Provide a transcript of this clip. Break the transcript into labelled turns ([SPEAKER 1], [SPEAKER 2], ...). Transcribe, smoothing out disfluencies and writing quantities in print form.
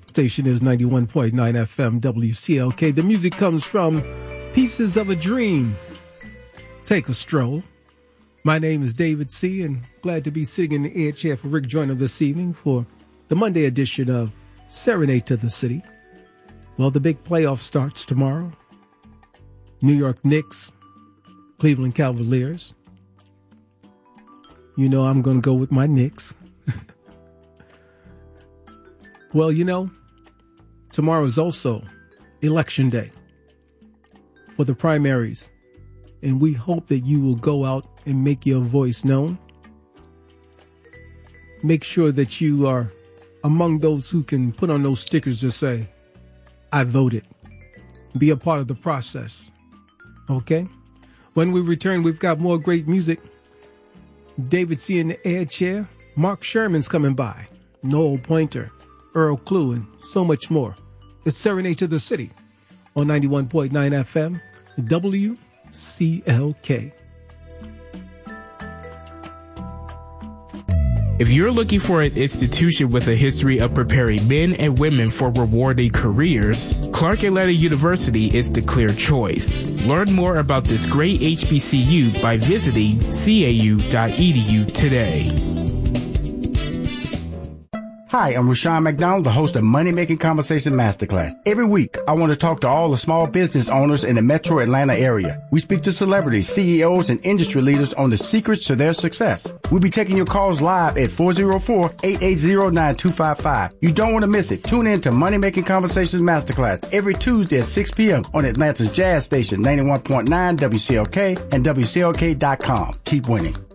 [SPEAKER 1] Station is 91.9 FM WCLK. The music comes from Pieces of a Dream. Take a stroll. My name is David C., and glad to be sitting in the air chair for Rick Joyner this evening for the Monday edition of Serenade to the City. Well, the big playoff starts tomorrow. New York Knicks, Cleveland Cavaliers. You know I'm going to go with my Knicks. Well, you know, tomorrow is also Election Day for the primaries, and we hope that you will go out and make your voice known. Make sure that you are among those who can put on those stickers to say, I voted. Be a part of the process. Okay? When we return, we've got more great music. David C. in the air chair. Mark Sherman's coming by. Noel Pointer, Earl Clue, and so much more. It's Serenade to the City on 91.9 FM WCLK.
[SPEAKER 2] If you're looking for an institution with a history of preparing men and women for rewarding careers, Clark Atlanta University is the clear choice. Learn more about this great HBCU by visiting cau.edu today.
[SPEAKER 3] Hi, I'm Rashawn McDonald, the host of Money Making Conversation Masterclass. Every week, I want to talk to all the small business owners in the metro Atlanta area. We speak to celebrities, CEOs, and industry leaders on the secrets to their success. We'll be taking your calls live at 404-880-9255. You don't want to miss it. Tune in to Money Making Conversations Masterclass every Tuesday at 6 p.m. on Atlanta's Jazz Station, 91.9 WCLK and WCLK.com. Keep winning.